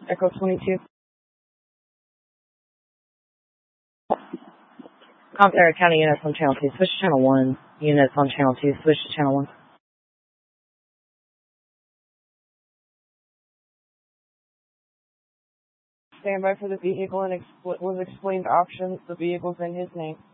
Echo 22. County units on channel 2. Switch to channel 1. Units on channel 2. Switch to channel 1. Stand by for the vehicle and was explained options. The vehicle's in his name.